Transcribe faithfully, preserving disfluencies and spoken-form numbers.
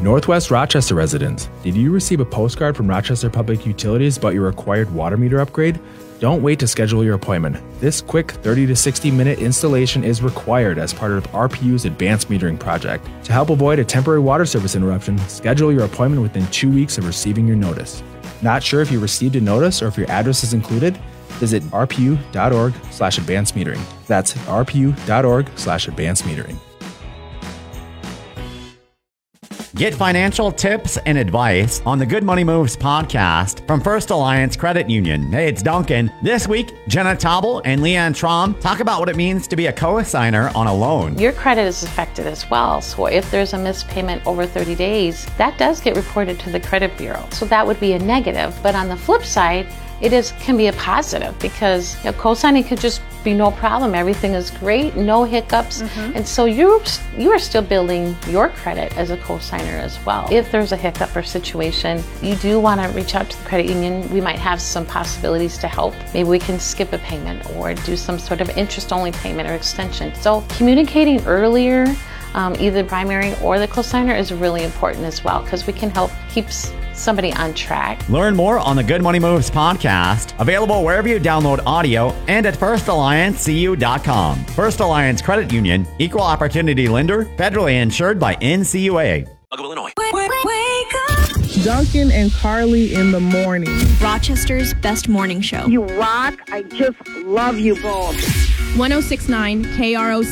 Northwest Rochester residents, did you receive a postcard from Rochester Public Utilities about your required water meter upgrade? Don't wait to schedule your appointment. This quick thirty to sixty minute installation is required as part of R P U's advanced metering project. To help avoid a temporary water service interruption, schedule your appointment within two weeks of receiving your notice. Not sure if you received a notice or if your address is included? Visit rpu.org slash advanced metering. That's rpu.org slash advanced metering. Get financial tips and advice on the Good Money Moves podcast from First Alliance Credit Union. Hey, it's Duncan. This week, Jenna Taubel and Leanne Traum talk about what it means to be a co-signer on a loan. Your credit is affected as well. So if there's a missed payment over thirty days, that does get reported to the credit bureau. So that would be a negative. But on the flip side, it is can be a positive because you know, co-signing could just be no problem. Everything is great, no hiccups. Mm-hmm. And so you you are still building your credit as a co-signer as well. If there's a hiccup or situation, you do want to reach out to the credit union. We might have some possibilities to help. Maybe we can skip a payment or do some sort of interest-only payment or extension. So communicating earlier, um, either the primary or the co-signer is really important as well because we can help keep somebody on track. Learn more on the Good Money Moves podcast, available wherever you download audio and at first alliance c u dot com. First Alliance Credit Union, equal opportunity lender, federally insured by N C U A. Illinois. Wake up. Duncan and Carly in the morning. Rochester's best morning show. You rock. I just love you both. ten sixty-nine K R O C.